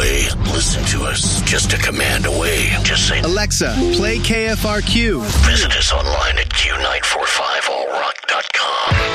away. Listen to us just a command away. Just say, Alexa, play KFRQ. Visit us online